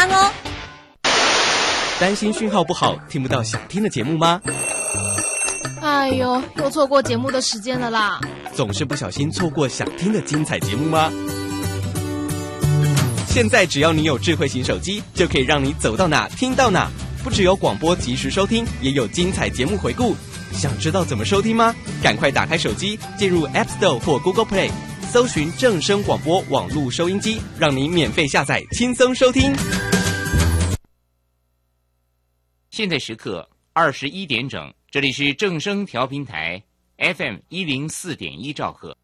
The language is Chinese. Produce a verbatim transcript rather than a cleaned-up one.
康哦。 担心讯号不好，听不到想听的节目吗？ 哎呦，又错过节目的时间了啦！ 总是不小心错过想听的精彩节目吗？现在只要你有智慧型手机，就可以让你走到哪听到哪。不只有广播及时收听，也有精彩节目回顾。想知道怎么收听吗？赶快打开手机，进入 App Store 或 Google Play， 搜寻正声广播网络收音机，让你免费下载，轻松收听。 现在时刻二十一点整，这里是正声调频台 F M 一零四点一兆赫。